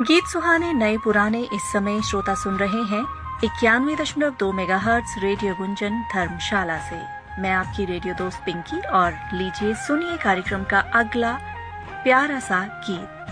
गीत सुहाने नए पुराने इस समय श्रोता सुन रहे हैं 91.2 मेगाहर्ट्ज रेडियो गुंजन धर्मशाला से। मैं आपकी रेडियो दोस्त पिंकी और लीजिए सुनिए कार्यक्रम का अगला प्यारा सा गीत।